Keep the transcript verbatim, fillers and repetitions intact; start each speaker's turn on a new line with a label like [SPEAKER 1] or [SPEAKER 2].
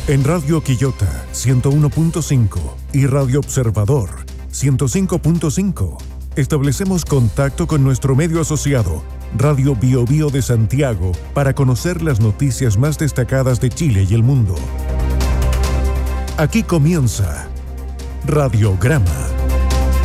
[SPEAKER 1] En Radio Quillota ciento uno punto cinco y Radio Observador ciento cinco punto cinco establecemos contacto con nuestro medio asociado, Radio Bio Bio de Santiago, para conocer las noticias más destacadas de Chile y el mundo. Aquí comienza Radiograma.